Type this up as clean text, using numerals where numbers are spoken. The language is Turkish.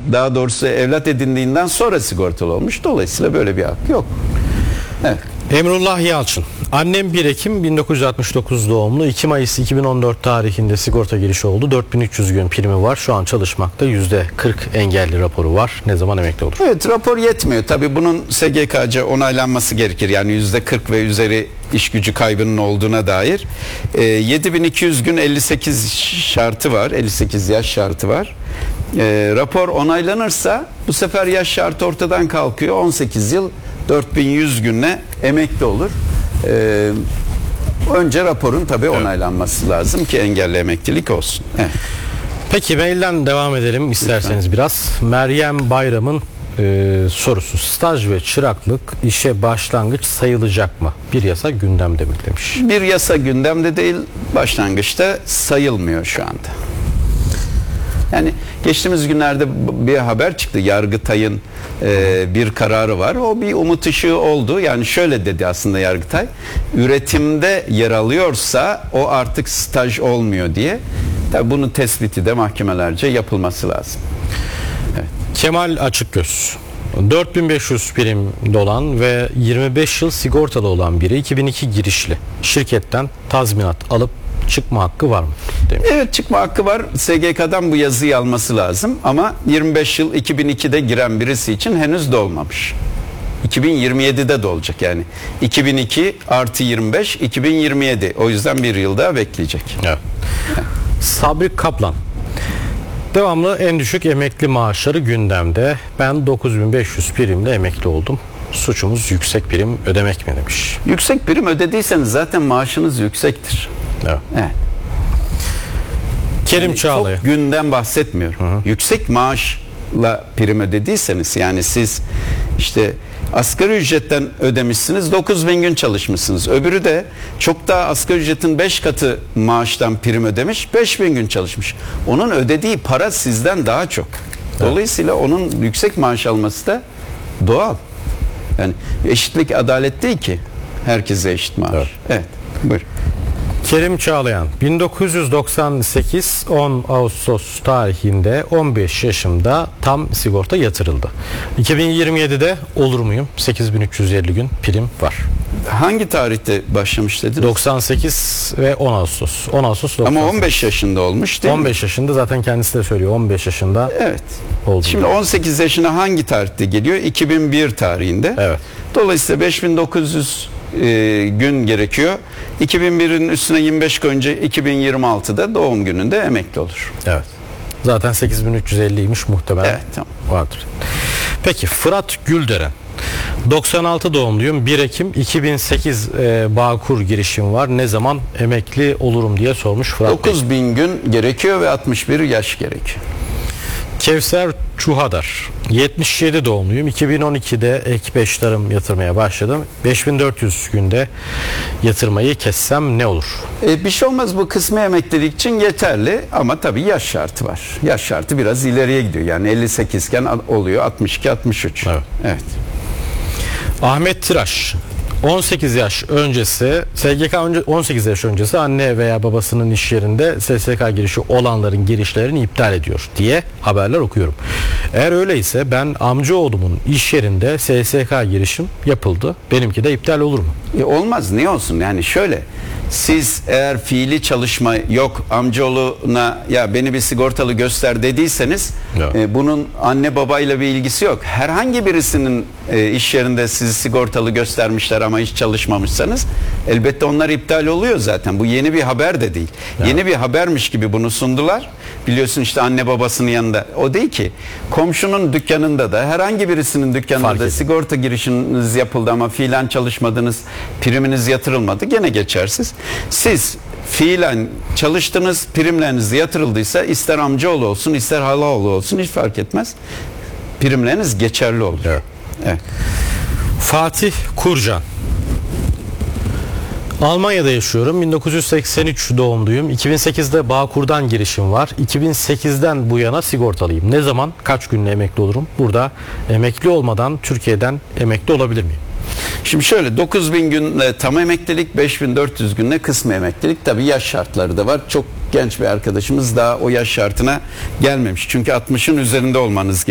daha doğrusu evlat edindiğinden sonra sigortalı olmuş. Dolayısıyla böyle bir hak yok. Evet. Emrullah Yalçın. Annem 1 Ekim 1969 doğumlu. 2 Mayıs 2014 tarihinde sigorta girişi oldu. 4300 gün primi var. Şu an çalışmakta. %40 engelli raporu var. Ne zaman emekli olur? Evet, rapor yetmiyor. Tabii bunun SGK'ca onaylanması gerekir. Yani %40 ve üzeri iş gücü kaybının olduğuna dair. 7200 gün 58 şartı var. 58 yaş şartı var. Rapor onaylanırsa bu sefer yaş şartı ortadan kalkıyor. 18 yıl 4100 günle emekli olur. Önce raporun tabii onaylanması lazım ki engelli emeklilik olsun. Evet. Peki mailden devam edelim isterseniz lütfen. Biraz. Meryem Bayram'ın sorusu. Staj ve çıraklık işe başlangıç sayılacak mı? Bir yasa gündemde mi demiş. Bir yasa gündemde değil, başlangıçta sayılmıyor şu anda. Yani geçtiğimiz günlerde bir haber çıktı. Yargıtay'ın bir kararı var. O bir umut ışığı oldu. Yani şöyle dedi aslında Yargıtay. Üretimde yer alıyorsa o artık staj olmuyor diye. Tabii bunun tespiti de mahkemelerce yapılması lazım. Evet. Kemal Açıkgöz. 4500 prim dolan ve 25 yıl sigortalı olan biri 2002 girişli şirketten tazminat alıp çıkma hakkı var mı? Demiş. Evet, çıkma hakkı var. SGK'dan bu yazıyı alması lazım ama 25 yıl 2002'de giren birisi için henüz dolmamış. 2027'de dolacak yani. 2002 artı 25 2027. O yüzden bir yıl daha bekleyecek. Evet. Sabri Kaplan. Devamlı en düşük emekli maaşları gündemde. Ben 9500 primle emekli oldum. Suçumuz yüksek prim ödemek mi demiş. Yüksek prim ödediyseniz zaten maaşınız yüksektir. Evet. Evet. Kerim Yani Çağlayan. çok günden bahsetmiyorum. Hı-hı. Yüksek maaşla prim ödediyseniz yani siz işte asgari ücretten ödemişsiniz, 9000 gün çalışmışsınız. Öbürü de çok daha asgari ücretin 5 katı maaştan prim ödemiş, 5000 gün çalışmış. Onun ödediği para sizden daha çok. Dolayısıyla onun yüksek maaş alması da doğal. Yani eşitlik adalet değil ki. Herkese eşit maaş. Evet. Evet. Buyur. Kerim Çağlayan. 1998 10 Ağustos tarihinde 15 yaşımda tam sigorta yatırıldı. 2027'de olur muyum? 8350 gün prim var. Hangi tarihte başlamış dediniz? 98 ve 10 Ağustos. 10 Ağustos 98. Ama 15 yaşında olmuş değil 15 mi? yaşında zaten kendisi de söylüyor. 15 yaşında. Evet. Oldu. Şimdi 18 yaşına hangi tarihte geliyor? 2001 tarihinde. Evet. Dolayısıyla 5900 gün gerekiyor. 2001'in üstüne 25 gün önce 2026'da doğum gününde emekli olur. Evet. Zaten 8350'ymiş muhtemelen. Evet, tamam. Vardır. Peki Fırat Gülderen. 96 doğumluyum. 1 Ekim 2008 Bağkur girişim var. Ne zaman emekli olurum diye sormuş Fırat 9000 gün gerekiyor ve 61 yaş gerekiyor. Kevser Çuhadar. 77 doğumluyum. 2012'de ek 5 tarım yatırmaya başladım. 5400 günde yatırmayı kessem ne olur? Bir şey olmaz, bu kısmi emeklilik için yeterli ama tabii yaş şartı var. Yaş şartı biraz ileriye gidiyor. Yani 58 iken oluyor 62-63. Evet. Evet. Ahmet Tıraş. 18 yaş öncesi SGK 18 yaş öncesi anne veya babasının iş yerinde SSK girişi olanların girişlerini iptal ediyor diye haberler okuyorum. Eğer öyleyse ben amcaoğlumun iş yerinde SSK girişim yapıldı. Benimki de iptal olur mu? Olmaz, niye olsun? Yani şöyle, siz eğer fiili çalışma yok, amcaoğluna ya beni bir sigortalı göster dediyseniz bunun anne babayla bir ilgisi yok. Herhangi birisinin iş yerinde sizi sigortalı göstermişler ama hiç çalışmamışsanız elbette onlar iptal oluyor zaten. Bu yeni bir haber de değil. Evet. Yeni bir habermiş gibi bunu sundular. Biliyorsun işte anne babasının yanında. O değil ki. Komşunun dükkanında da herhangi birisinin dükkanında da sigorta girişiniz yapıldı ama fiilen çalışmadınız, priminiz yatırılmadı, gene geçersiz. Siz fiilen çalıştınız, primleriniz yatırıldıysa ister amcaoğlu olsun ister halaoğlu olsun hiç fark etmez. Primleriniz geçerli olur. Evet. Evet. Fatih Kurcan. Almanya'da yaşıyorum. 1983 doğumluyum. 2008'de Bağkur'dan girişim var. 2008'den bu yana sigortalıyım. Ne zaman, kaç günle emekli olurum? Burada emekli olmadan Türkiye'den emekli olabilir miyim? Şimdi şöyle, 9000 günle tam emeklilik, 5400 günle kısmi emeklilik. Tabii yaş şartları da var. Çok genç bir arkadaşımız daha o yaş şartına gelmemiş. Çünkü 60'ın üzerinde olmanız